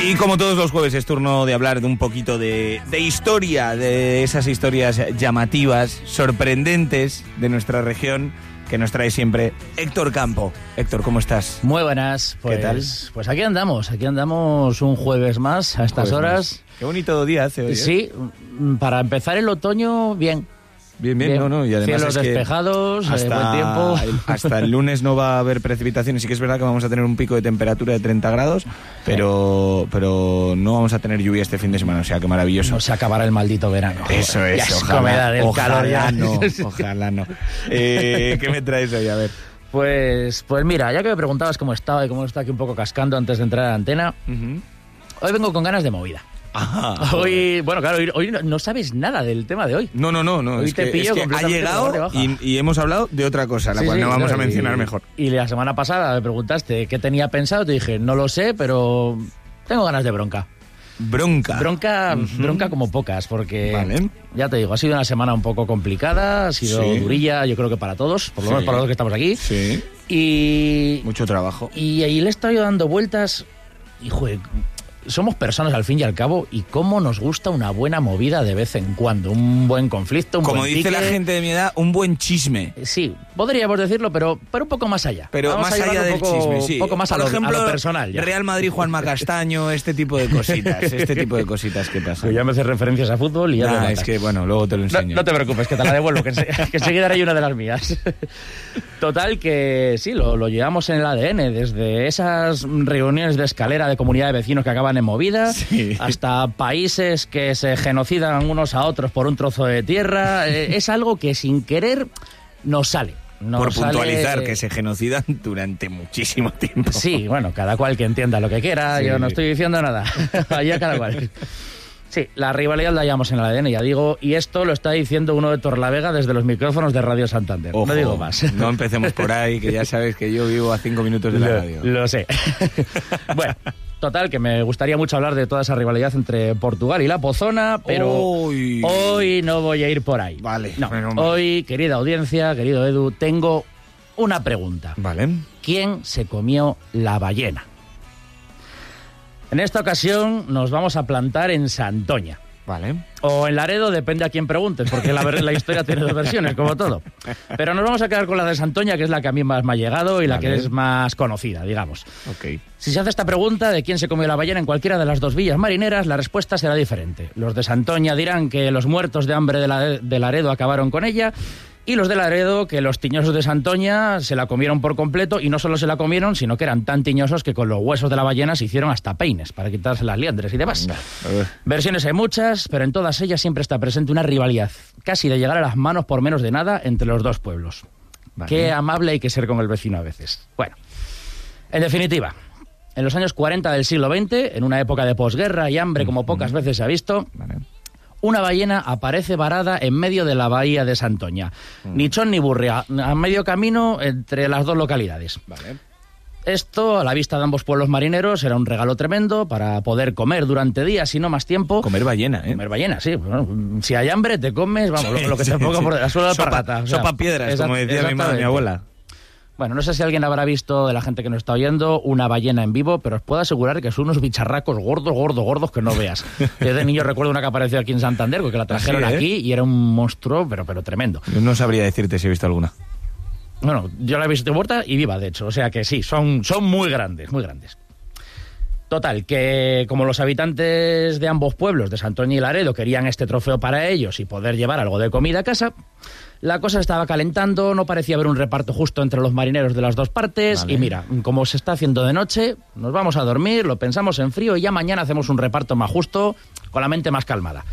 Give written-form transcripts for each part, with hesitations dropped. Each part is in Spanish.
Y como todos los jueves es turno de hablar de un poquito de historia, de esas historias llamativas, sorprendentes de nuestra región, que nos trae siempre Héctor Campo. Héctor, ¿cómo estás? Muy buenas. Pues, ¿qué tal? Pues aquí andamos un jueves más a estas horas. Más. Qué bonito día hace hoy. Sí, para empezar el otoño, bien. Bien, no, y además cielos es que despejados, buen tiempo. Hasta el lunes no va a haber precipitaciones. Sí que es verdad que vamos a tener un pico de temperatura de 30 grados, pero no vamos a tener lluvia este fin de semana, o sea, que maravilloso. No se acabará el maldito verano. Eso es, ojalá no. ¿Qué me traes hoy? A ver. Pues mira, ya que me preguntabas cómo estaba y cómo está aquí un poco cascando antes de entrar a la antena, hoy vengo con ganas de movida. Ajá, hoy no sabes nada del tema de hoy. No. Hoy te pillo ha llegado y hemos hablado de otra cosa, la cual no vamos a mencionar mejor. Y la semana pasada me preguntaste qué tenía pensado, te dije, no lo sé, pero tengo ganas de bronca. Bronca como pocas, porque vale. Ya te digo, ha sido una semana un poco complicada, ha sido durilla, yo creo que para todos, por lo menos para los que estamos aquí. Sí. Y mucho trabajo. Y ahí le he estado dando vueltas y joder, somos personas al fin y al cabo, y cómo nos gusta una buena movida de vez en cuando, un buen conflicto, como buen dice pique. La gente de mi edad, un buen chisme. Sí, podríamos decirlo, pero un poco más allá. Pero vamos más allá del chisme, sí. Un poco más a lo personal. Ya. Real Madrid, Juanma Castaño, este tipo de cositas que pasan. Pues ya me haces referencias a fútbol y ya es que, bueno, luego te lo enseño. No te preocupes, que te la devuelvo, que enseguida haré una de las mías. Total, que sí, lo llevamos en el ADN, desde esas reuniones de escalera de comunidad de vecinos que acaban en movida, hasta países que se genocidan unos a otros por un trozo de tierra. Es algo que sin querer nos sale. Por puntualizar, que se genocidan durante muchísimo tiempo. Sí, bueno, cada cual que entienda lo que quiera, yo no estoy diciendo nada. Allá cada cual. Sí, la rivalidad la llevamos en el ADN, ya digo, y esto lo está diciendo uno de Torlavega desde los micrófonos de Radio Santander. Ojo, no digo más. No empecemos por ahí, que ya sabes que yo vivo a 5 minutos de la radio. Lo sé. Bueno, total, que me gustaría mucho hablar de toda esa rivalidad entre Portugal y la Pozona, pero hoy no voy a ir por ahí. Vale. No, hoy, querida audiencia, querido Edu, tengo una pregunta. Vale. ¿Quién se comió la ballena? En esta ocasión nos vamos a plantar en Santoña. Vale. O en Laredo, depende a quién preguntes, porque la historia tiene dos versiones, como todo. Pero nos vamos a quedar con la de Santoña, que es la que a mí más me ha llegado y la que es más conocida, digamos. Ok. Si se hace esta pregunta de quién se comió la ballena en cualquiera de las dos villas marineras, la respuesta será diferente. Los de Santoña dirán que los muertos de hambre de Laredo acabaron con ella, y los de Laredo que los tiñosos de Santoña se la comieron por completo, y no solo se la comieron, sino que eran tan tiñosos que con los huesos de la ballena se hicieron hasta peines para quitarse las liendres y demás. Versiones hay muchas, pero en todas ellas siempre está presente una rivalidad, casi de llegar a las manos por menos de nada, entre los dos pueblos. Vale. Qué amable hay que ser con el vecino a veces. Bueno, en definitiva, en los años 40 del siglo XX, en una época de posguerra y hambre como pocas veces se ha visto, una ballena aparece varada en medio de la bahía de Santoña. Ni chon ni burria, a medio camino entre las dos localidades. Vale. Esto, a la vista de ambos pueblos marineros, era un regalo tremendo para poder comer durante días y no más tiempo. Comer ballena, ¿eh? Comer ballena, sí. Bueno, si hay hambre, te comes, vamos, lo que te ponga por la suela de parrata. O sea, sopa piedras, como decía mi abuela. Bueno, no sé si alguien habrá visto, de la gente que nos está oyendo, una ballena en vivo, pero os puedo asegurar que son unos bicharracos gordos que no veas. Yo de niño recuerdo una que apareció aquí en Santander, porque la trajeron aquí y era un monstruo, pero tremendo. Yo no sabría decirte si he visto alguna. Bueno, yo la he visto muerta y viva, de hecho. O sea que sí, son muy grandes, muy grandes. Total, que como los habitantes de ambos pueblos, de Santoña y Laredo, querían este trofeo para ellos y poder llevar algo de comida a casa, la cosa estaba calentando, no parecía haber un reparto justo entre los marineros de las dos partes. Vale. Y mira, como se está haciendo de noche, nos vamos a dormir, lo pensamos en frío y ya mañana hacemos un reparto más justo, con la mente más calmada.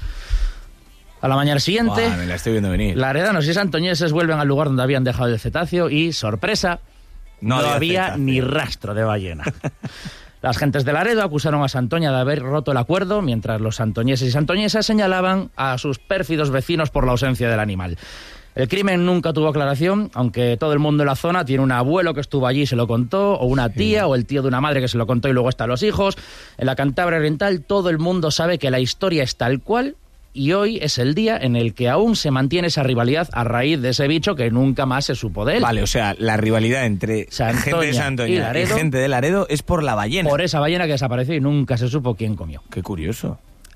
A la mañana siguiente, me la estoy viendo venir. Laredanos y santoñeses vuelven al lugar donde habían dejado el cetáceo y, sorpresa, no había ni rastro de ballena. Las gentes de Laredo acusaron a Santoña de haber roto el acuerdo, mientras los santoñeses y santoñesas señalaban a sus pérfidos vecinos por la ausencia del animal. El crimen nunca tuvo aclaración, aunque todo el mundo en la zona tiene un abuelo que estuvo allí y se lo contó, o una tía, o el tío de una madre que se lo contó y luego están los hijos. En la Cantabria Oriental todo el mundo sabe que la historia es tal cual y hoy es el día en el que aún se mantiene esa rivalidad a raíz de ese bicho que nunca más se supo de él. Vale, o sea, la rivalidad entre Santoña gente de Santoña y gente de Laredo es por la ballena. Por esa ballena que desapareció y nunca se supo quién comió. Qué curioso.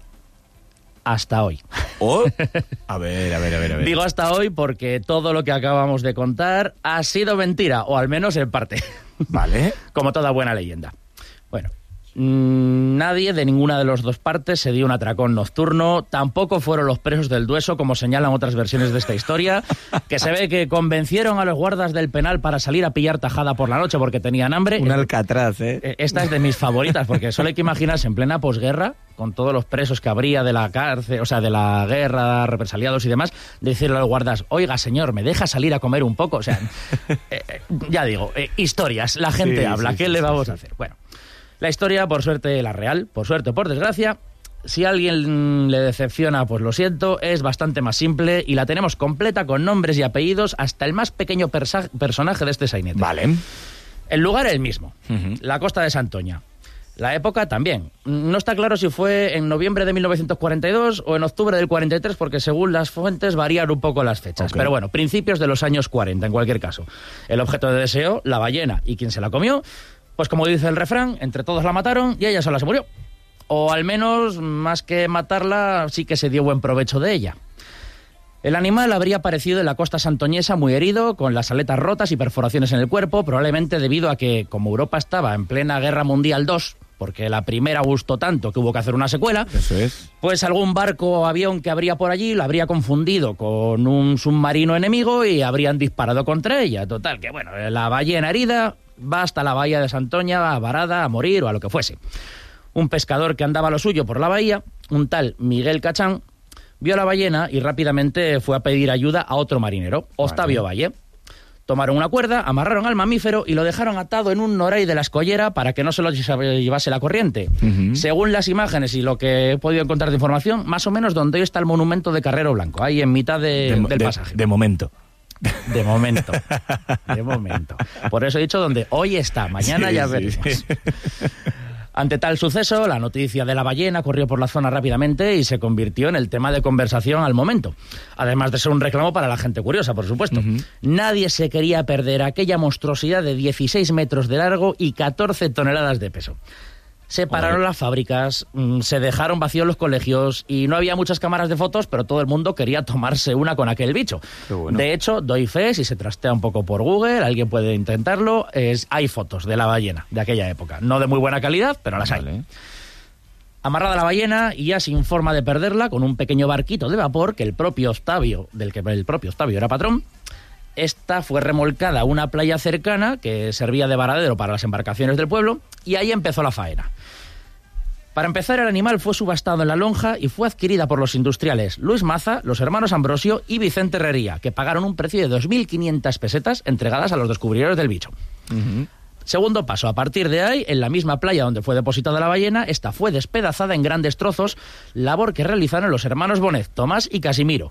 Hasta hoy. ¿Oh? A ver. Digo hasta hoy porque todo lo que acabamos de contar ha sido mentira, o al menos en parte. Vale. Como toda buena leyenda. Bueno, nadie de ninguna de las dos partes se dio un atracón nocturno, tampoco fueron los presos del Dueso, como señalan otras versiones de esta historia, que se ve que convencieron a los guardas del penal para salir a pillar tajada por la noche porque tenían hambre. Un Alcatraz, ¿eh? Esta es de mis favoritas, porque solo hay que imaginarse en plena posguerra, con todos los presos que habría de la cárcel, o sea, de la guerra, represaliados y demás, decirle a los guardas, oiga, señor, ¿me deja salir a comer un poco? O sea, ya digo, historias, la gente habla, ¿qué le vamos a hacer? Bueno, la historia, por suerte, la real, por suerte o por desgracia, si a alguien le decepciona, pues lo siento, es bastante más simple y la tenemos completa con nombres y apellidos hasta el más pequeño personaje de este sainete. Vale. El lugar es el mismo, la costa de Santoña. La época también. No está claro si fue en noviembre de 1942 o en octubre del 43, porque según las fuentes varían un poco las fechas. Okay. Pero bueno, principios de los años 40 en cualquier caso. El objeto de deseo, la ballena, y quien se la comió, pues como dice el refrán, entre todos la mataron y ella sola se murió. O al menos, más que matarla, sí que se dio buen provecho de ella. El animal habría aparecido en la costa santoñesa muy herido, con las aletas rotas y perforaciones en el cuerpo, probablemente debido a que, como Europa estaba en plena Guerra Mundial II, porque la primera gustó tanto que hubo que hacer una secuela, eso es, pues algún barco o avión que habría por allí lo habría confundido con un submarino enemigo y habrían disparado contra ella. Total, que bueno, la ballena herida va hasta la bahía de Santoña, varada, a morir o a lo que fuese. Un pescador que andaba a lo suyo por la bahía, un tal Miguel Cachán, vio a la ballena y rápidamente fue a pedir ayuda a otro marinero, Octavio Valle. Tomaron una cuerda, amarraron al mamífero y lo dejaron atado en un noray de la escollera para que no se lo llevase la corriente. Según las imágenes y lo que he podido encontrar de información, más o menos donde hoy está el monumento de Carrero Blanco, ahí en mitad del pasaje. De momento. De momento. De momento. Por eso he dicho donde hoy está, mañana ya veremos. Sí. Ante tal suceso, la noticia de la ballena corrió por la zona rápidamente y se convirtió en el tema de conversación al momento. Además de ser un reclamo para la gente curiosa, por supuesto. Nadie se quería perder aquella monstruosidad de 16 metros de largo y 14 toneladas de peso. Se pararon las fábricas, se dejaron vacíos los colegios y no había muchas cámaras de fotos, pero todo el mundo quería tomarse una con aquel bicho. Bueno. De hecho, doy fe, si se trastea un poco por Google, alguien puede intentarlo, hay fotos de la ballena de aquella época. No de muy buena calidad, pero las hay. Amarrada a la ballena y ya sin forma de perderla, con un pequeño barquito de vapor que el propio Octavio, del que el propio Octavio era patrón, esta fue remolcada a una playa cercana que servía de varadero para las embarcaciones del pueblo y ahí empezó la faena. Para empezar, el animal fue subastado en la lonja y fue adquirida por los industriales Luis Maza, los hermanos Ambrosio y Vicente Herrería, que pagaron un precio de 2.500 pesetas entregadas a los descubridores del bicho. Segundo paso, a partir de ahí, en la misma playa donde fue depositada la ballena, esta fue despedazada en grandes trozos, labor que realizaron los hermanos Bonet, Tomás y Casimiro.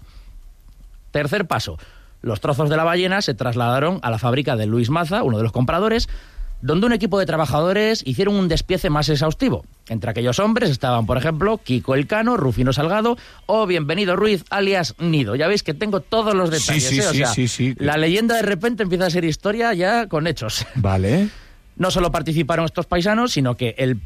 Tercer paso, los trozos de la ballena se trasladaron a la fábrica de Luis Maza, uno de los compradores, donde un equipo de trabajadores hicieron un despiece más exhaustivo. Entre aquellos hombres estaban, por ejemplo, Kiko Elcano, Rufino Salgado o Bienvenido Ruiz, alias Nido. Ya veis que tengo todos los detalles. Sí. La leyenda de repente empieza a ser historia ya con hechos. Vale. No solo participaron estos paisanos, sino que el